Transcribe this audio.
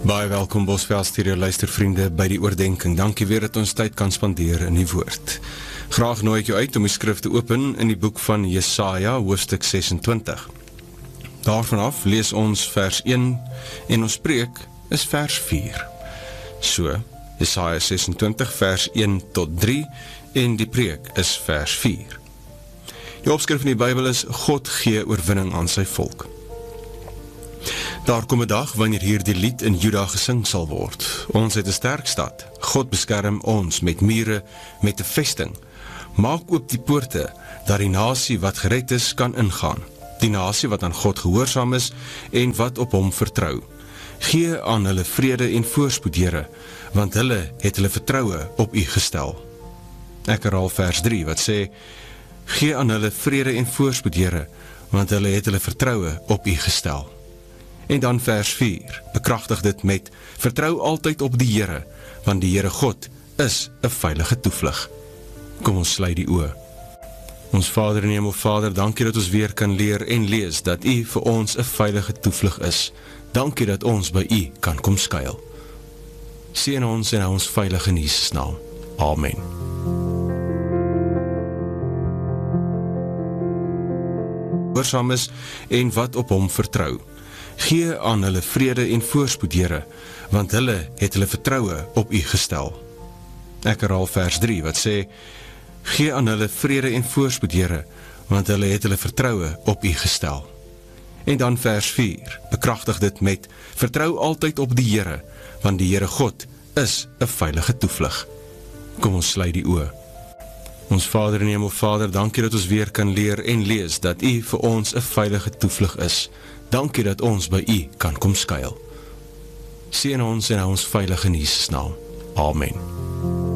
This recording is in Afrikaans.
Baie welkom Bosveld Stereo luistervriende by die oordenking. Dankie weer dat ons tyd kan spandeer in die woord. Graag nooi ek jou uit om die skrif te open in die boek van Jesaja, hoofstuk 26. Daarvanaf lees ons vers 1 en ons preek is vers 4. So, Jesaja 26 vers 1 tot 3 en die preek is vers 4. Die opskrif in die Bybel is God gee oorwinning aan sy volk. Daar kom 'n dag wanneer hier die lied in Juda gesing sal word. Ons het 'n sterk stad. God beskerm ons met mure, met 'n vesting. Maak oop die poorte, dat die nasie wat gered is kan ingaan. Die nasie wat aan God gehoorsaam is en wat op hom vertrou. Gee aan hulle vrede en voorspoed, Here, want hulle het hulle vertroue op U gestel. Ek herhaal vers 3 wat sê, gee aan hulle vrede en voorspoed, Here, want hulle het hulle vertroue op U gestel. En dan vers 4, bekragtig dit met, vertrou altyd op die Here, want die Here God is 'n veilige toevlug. Kom ons sluit die oë. Ons Vader en Hemel Vader, dankie dat ons weer kan leer en lees, dat U vir ons 'n veilige toevlug is. Dankie dat ons by U kan kom skuil. Seën ons en hou ons veilig in Jesus naam. Amen. Gehoorsaam is en wat op hom vertrou. Gee aan hulle vrede en voorspoed, Here, want hulle het hulle vertroue op U gestel. Ek herhaal vers 3 wat sê, gee aan hulle vrede en voorspoed, Here, want hulle het hulle vertroue op U gestel. En dan vers 4, bekragtig dit met, vertrou altyd op die Here, want die Here God is 'n veilige toevlug. Kom ons sluit die oë. Ons Vader en Hemel Vader, dankie dat ons weer kan leer en lees, dat U vir ons 'n veilige toevlug is. Dankie dat ons by U kan kom skuil. Seën ons en hou ons veilig in Jesus naam. Amen.